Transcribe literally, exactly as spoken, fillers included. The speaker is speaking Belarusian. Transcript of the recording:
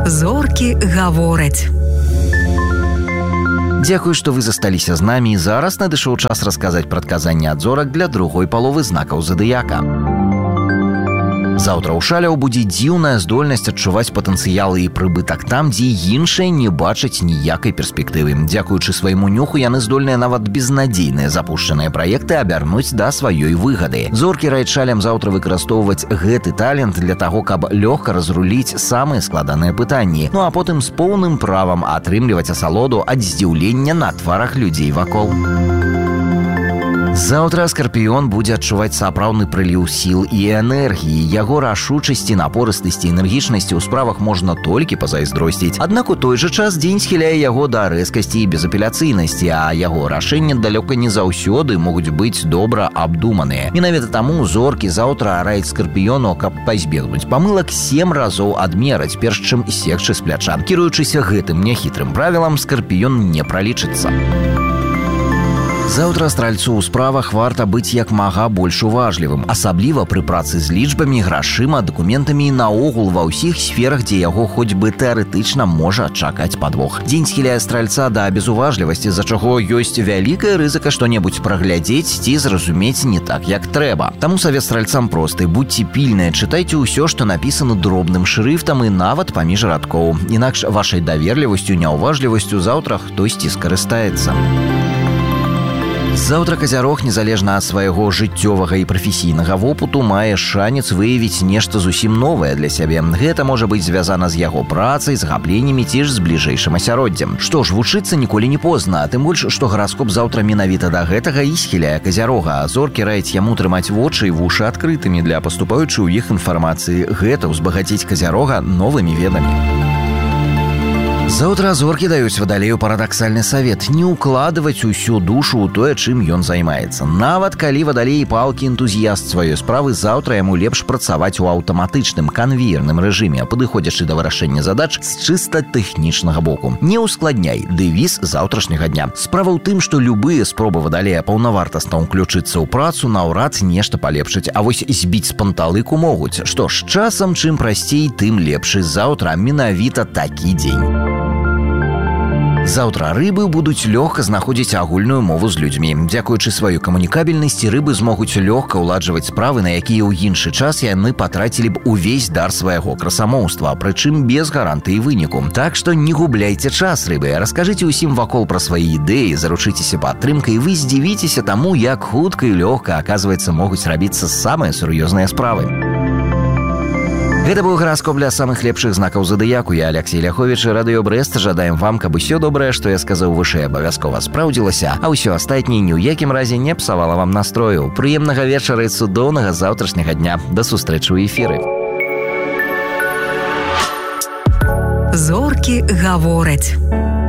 Зоркі гавораць. Дзякую, што вы засталіся з намі, і зараз надышоў час расказаць прадказанне ад зорак для другой паловы знакаў задыяка. Заўтра ў шаляў будзе дзіўная здольнасць адчуваць патэнцыялы і прыбытак там, дзе іншыя не бачаць ніякай перспектывы. Дзякуючы свайму нюху яны здольныя нават безнадзейныя запушчаныя праекты абярнуць да сваёй выгады. Зоркі раяць шалям заўтра выкарыстоўваць гэты талент для таго, каб лёгка разруліць самыя складаныя пытанні, ну а потым з поўным правам атрымліваць асалоду ад здзіўлення на тварах людзей вакол. Заўтра скарпіён будзе адчуваць сапраўдны прыліў сіл і энергіі. Яго рашучасці, напорыстасці і энергічнасці ў справах можна толькі пазайздросціць. Аднак у той жа час дзень схіляе яго да рэзкасці і безапеляцыйнасці, а яго рашэнні далёка не заўсёды могуць быць добра абдуманыя. Менавіта таму зоркі заўтра раяць скарпіёну, каб пазбегнуць памылак сем разоў адмераць, перш чым секчы з пляча. Кіруючыся гэтым няхітрым правілам, скарпіён не пралічыцца. Заўтра стральцу ў справах варта быць як мага больш уважлівым, асабліва пры працы з лічбамі, грашыма, дакументамі і наогул ва ўсіх сферах, дзе яго хоць бы тэарэтычна можа чакаць падвох. Дзень схіляе стральца да безуважлівасці, з-за чаго ёсць вялікая рызыка што-небудзь праглядзець ці зразумець не так, як трэба. Таму савет стральцам просты: будзьце пільныя, чытайце ўсё, што напісана дробным шрыфтам і нават паміж радкоў. Інакш вашай даверлівасцю, няўважлівасцю заўтра хтосьці скарыстаецца. Заўтра казярог, незалежна ад свайго жыццёвага і прафесійнага вопыту, мае шанец выявіць нешта зусім новае для сябе. Гэта можа быць звязана з яго працай, захапленнямі ці ж з бліжэйшым асяроддзем. Што ж, вучыцца ніколі не позна, а тым больш, што гараскоп заўтра менавіта да гэтага і схіляе казярога. Зоркі раяць яму трымаць вочы і вушы адкрытымі для паступаючай у іх інфармацыі. Гэта ўзбагаціць казярога новымі ведамі. Заўтра зоркі даюць вадалею парадаксальны савет: не ўкладваць усю душу ў тое, чым ён займаецца. Нават калі вадалей палкі энтузіяст сваёй справы, заўтра яму лепш працаваць у аўтаматычным канвеерным рэжыме, падыходзячы да вырашэння задач з чыста тэхнічнага боку. Не ўскладняй — дэвіз заўтрашняга дня. Справа ў тым, што любыя спробы вадалея паўнавартасна ўключыцца ў працу наўрад нешта палепшыць, а вось збіць з панталыку могуць. Што ж, часам чым прасцей, тым лепш. Заўтра менавіта такі дзень. Заўтра рыбы будуць лёгка знаходзіць агульную мову з людзьмі. Дзякуючы сваёй камунікабельнасці рыбы змогуць лёгка ўладжваць справы, на якія ў іншы час яны патрацілі б увесь дар свайго красамоўства, прычым без гарантыі выніку. Так што не губляйце час, рыбы. Раскажыце ўсім вакол пра свае ідэі, заручыцеся падтрымкай, вы здзівіцеся таму, як хутка і лёгка, аказваецца, могуць рабіцца самыя сур'ёзныя справы. Гэта быў гараскоп для самых лепшых знакаў задыяку. Я Алексей Ляховіч, радыё Брэст. Жадаем вам, каб усё добрае, што я сказаў вышэй, абавязкова спраўдзілася, а ўсё астатняе ні ў якім разе не псавала вам настрою. Прыемнага вечара і цудоўнага заўтрашняга дня. Да сустрэчы ў эфіры. Зоркі гавораць.